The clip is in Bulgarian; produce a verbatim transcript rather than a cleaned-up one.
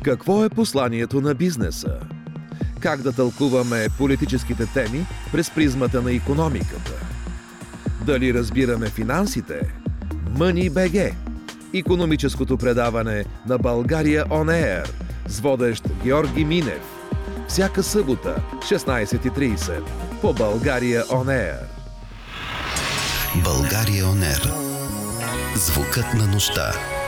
Какво е посланието на бизнеса? Как да тълкуваме политическите теми през призмата на икономиката? Дали разбираме финансите? Money.bg. Икономическото предаване на България On Air с водещ Георги Минев. Всяка събота, шестнайсет и трийсет по България On Air. България On Air. Звукът на нощта.